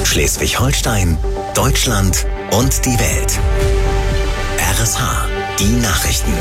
Schleswig-Holstein, Deutschland und die Welt. RSH, die Nachrichten.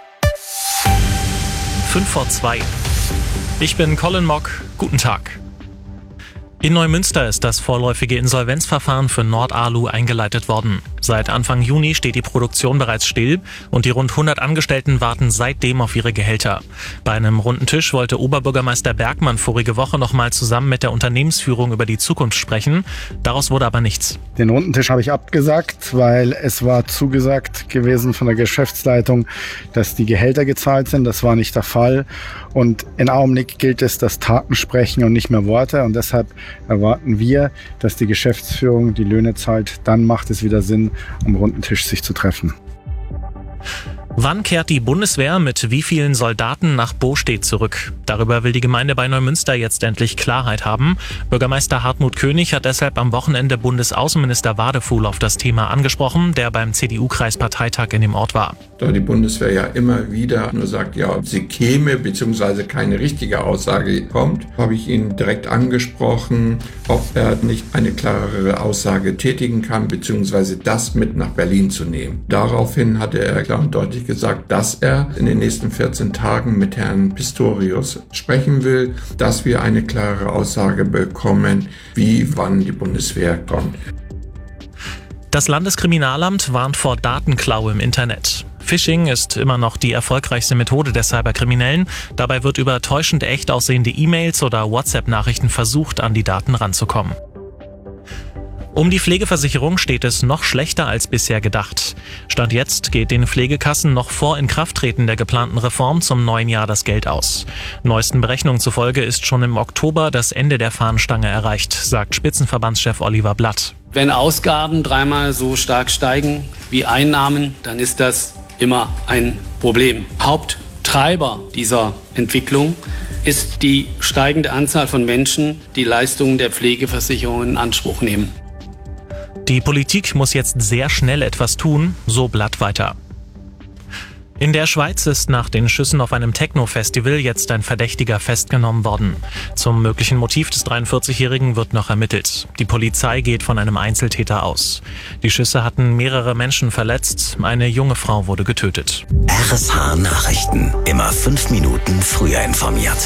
5:02. Ich bin Colin Mock. Guten Tag. In Neumünster ist das vorläufige Insolvenzverfahren für Nordalu eingeleitet worden. Seit Anfang Juni steht die Produktion bereits still und die rund 100 Angestellten warten seitdem auf ihre Gehälter. Bei einem runden Tisch wollte Oberbürgermeister Bergmann vorige Woche nochmal zusammen mit der Unternehmensführung über die Zukunft sprechen. Daraus wurde aber nichts. Den runden Tisch habe ich abgesagt, weil es war zugesagt gewesen von der Geschäftsleitung, dass die Gehälter gezahlt sind. Das war nicht der Fall. Und im Augenblick gilt es, dass Taten sprechen und nicht mehr Worte. Und deshalb erwarten wir, dass die Geschäftsführung die Löhne zahlt. Dann macht es wieder Sinn, am runden Tisch sich zu treffen. Wann kehrt die Bundeswehr mit wie vielen Soldaten nach Bostedt zurück? Darüber will die Gemeinde bei Neumünster jetzt endlich Klarheit haben. Bürgermeister Hartmut König hat deshalb am Wochenende Bundesaußenminister Wadefuhl auf das Thema angesprochen, der beim CDU-Kreisparteitag in dem Ort war. Da die Bundeswehr ja immer wieder nur sagt, ja, sie käme, beziehungsweise keine richtige Aussage kommt, habe ich ihn direkt angesprochen, ob er nicht eine klarere Aussage tätigen kann, beziehungsweise das mit nach Berlin zu nehmen. Daraufhin hatte er klar und deutlich gesagt, dass er in den nächsten 14 Tagen mit Herrn Pistorius sprechen will, dass wir eine klare Aussage bekommen, wann die Bundeswehr kommt. Das Landeskriminalamt warnt vor Datenklau im Internet. Phishing ist immer noch die erfolgreichste Methode der Cyberkriminellen. Dabei wird über täuschend echt aussehende E-Mails oder WhatsApp-Nachrichten versucht, an die Daten ranzukommen. Um die Pflegeversicherung steht es noch schlechter als bisher gedacht. Stand jetzt geht den Pflegekassen noch vor Inkrafttreten der geplanten Reform zum neuen Jahr das Geld aus. Neuesten Berechnungen zufolge ist schon im Oktober das Ende der Fahnenstange erreicht, sagt Spitzenverbandschef Oliver Blatt. Wenn Ausgaben dreimal so stark steigen wie Einnahmen, dann ist das immer ein Problem. Haupttreiber dieser Entwicklung ist die steigende Anzahl von Menschen, die Leistungen der Pflegeversicherung in Anspruch nehmen. Die Politik muss jetzt sehr schnell etwas tun, so Blatt weiter. In der Schweiz ist nach den Schüssen auf einem Techno-Festival jetzt ein Verdächtiger festgenommen worden. Zum möglichen Motiv des 43-Jährigen wird noch ermittelt. Die Polizei geht von einem Einzeltäter aus. Die Schüsse hatten mehrere Menschen verletzt, eine junge Frau wurde getötet. RSH Nachrichten, immer 5 Minuten früher informiert.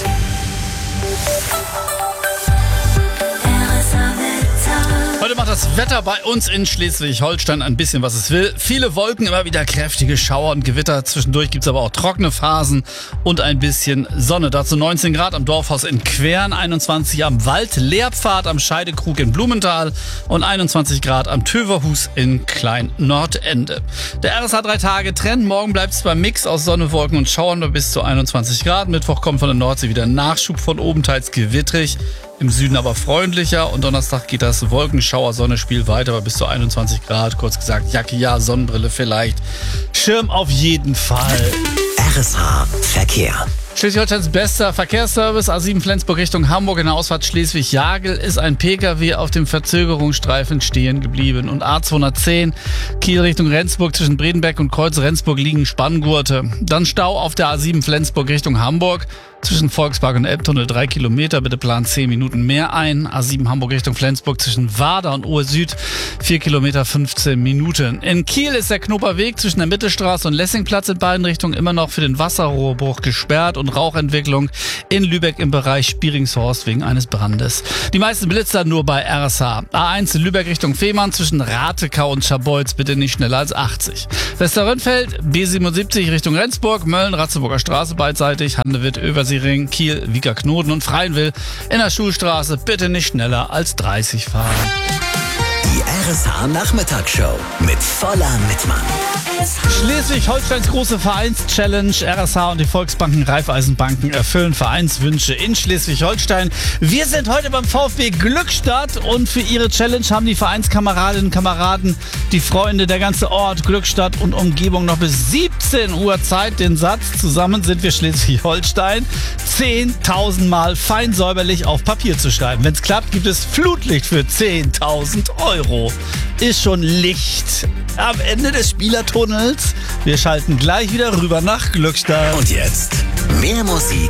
Heute macht das Wetter bei uns in Schleswig-Holstein ein bisschen, was es will. Viele Wolken, immer wieder kräftige Schauer und Gewitter. Zwischendurch gibt's aber auch trockene Phasen und ein bisschen Sonne. Dazu 19 Grad am Dorfhaus in Quern, 21 am Waldlehrpfad am Scheidekrug in Blumenthal und 21 Grad am Töverhus in Klein-Nordende. Der RSH 3-Tage-Trend. Morgen bleibt es beim Mix aus Sonne, Wolken und Schauern bei bis zu 21 Grad. Mittwoch kommt von der Nordsee wieder Nachschub, von oben teils gewittrig. Im Süden aber freundlicher und Donnerstag geht das Wolkenschauer-Sonne-Spiel weiter bei bis zu 21 Grad. Kurz gesagt, Jacke ja, Sonnenbrille vielleicht. Schirm auf jeden Fall. RSH Verkehr. Schleswig-Holsteins bester Verkehrsservice, A7 Flensburg Richtung Hamburg in der Ausfahrt Schleswig-Jagel ist ein Pkw auf dem Verzögerungsstreifen stehen geblieben. Und A210 Kiel Richtung Rendsburg zwischen Bredenberg und Kreuz Rendsburg liegen Spanngurte. Dann Stau auf der A7 Flensburg Richtung Hamburg. Zwischen Volkspark und Elbtunnel 3 Kilometer, bitte plant 10 Minuten mehr ein. A7 Hamburg Richtung Flensburg zwischen Warder und Ohe Süd 4 Kilometer 15 Minuten. In Kiel ist der Knoperweg zwischen der Mittelstraße und Lessingplatz in beiden Richtungen immer noch für den Wasserrohrbruch gesperrt und Rauchentwicklung in Lübeck im Bereich Spieringshorst wegen eines Brandes. Die meisten Blitzer nur bei RSH. A1 in Lübeck Richtung Fehmarn zwischen Ratekau und Scharbeutz bitte nicht schneller als 80. Westerrönfeld B77 Richtung Rendsburg, Mölln, Ratzeburger Straße beidseitig, Handewitt, Översiering, Kiel, Wiekerknoten und Freienwil in der Schulstraße bitte nicht schneller als 30 fahren. Die RSH Nachmittagsshow mit voller Mitmann. Schleswig-Holsteins große Vereinschallenge. RSH und die Volksbanken Raiffeisenbanken erfüllen Vereinswünsche in Schleswig-Holstein. Wir sind heute beim VfB Glückstadt und für ihre Challenge haben die Vereinskameradinnen und Kameraden, die Freunde, der ganze Ort, Glückstadt und Umgebung noch bis 17 Uhr Zeit. Den Satz: Zusammen sind wir Schleswig-Holstein 10.000 Mal fein säuberlich auf Papier zu schreiben. Wenn es klappt, gibt es Flutlicht für 10.000 Euro. Ist schon Licht am Ende des Spielertunnels. Wir schalten gleich wieder rüber nach Glückstadt. Und jetzt mehr Musik